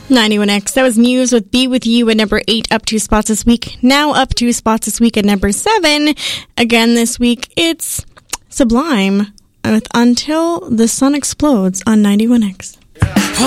91X. That was Muse with Be With You at number 8, up 2 spots this week. Now up 2 spots this week at number 7. Again this week, it's Sublime with Until the Sun Explodes on 91X.